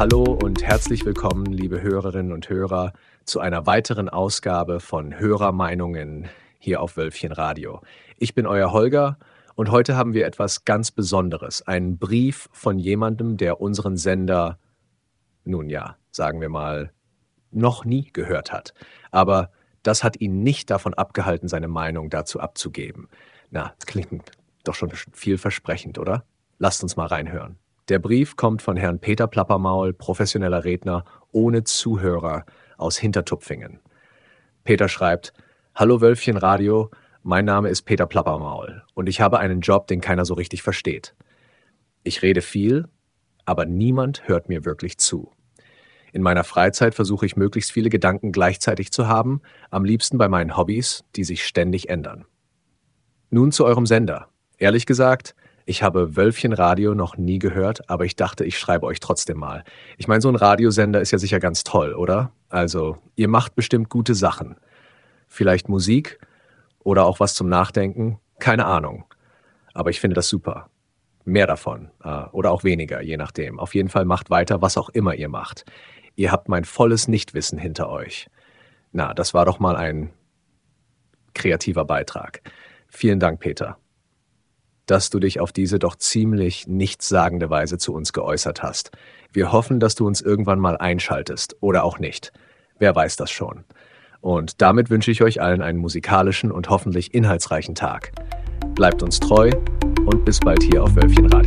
Hallo und herzlich willkommen, liebe Hörerinnen und Hörer, zu einer weiteren Ausgabe von Hörermeinungen hier auf Wölfchen Radio. Ich bin euer Holger und heute haben wir etwas ganz Besonderes, einen Brief von jemandem, der unseren Sender, nun ja, sagen wir mal, noch nie gehört hat. Aber das hat ihn nicht davon abgehalten, seine Meinung dazu abzugeben. Na, das klingt doch schon vielversprechend, oder? Lasst uns mal reinhören. Der Brief kommt von Herrn Peter Plappermaul, professioneller Redner, ohne Zuhörer aus Hintertupfingen. Peter schreibt: Hallo Wölfchen Radio, mein Name ist Peter Plappermaul und ich habe einen Job, den keiner so richtig versteht. Ich rede viel, aber niemand hört mir wirklich zu. In meiner Freizeit versuche ich möglichst viele Gedanken gleichzeitig zu haben, am liebsten bei meinen Hobbys, die sich ständig ändern. Nun zu eurem Sender. Ehrlich gesagt, ich habe Wölfchen Radio noch nie gehört, aber ich dachte, ich schreibe euch trotzdem mal. Ich meine, so ein Radiosender ist ja sicher ganz toll, oder? Also, ihr macht bestimmt gute Sachen. Vielleicht Musik oder auch was zum Nachdenken, keine Ahnung. Aber ich finde das super. Mehr davon oder auch weniger, je nachdem. Auf jeden Fall macht weiter, was auch immer ihr macht. Ihr habt mein volles Nichtwissen hinter euch. Na, das war doch mal ein kreativer Beitrag. Vielen Dank, Peter, dass du dich auf diese doch ziemlich nichtssagende Weise zu uns geäußert hast. Wir hoffen, dass du uns irgendwann mal einschaltest oder auch nicht. Wer weiß das schon. Und damit wünsche ich euch allen einen musikalischen und hoffentlich inhaltsreichen Tag. Bleibt uns treu und bis bald hier auf Wölfchen Radio.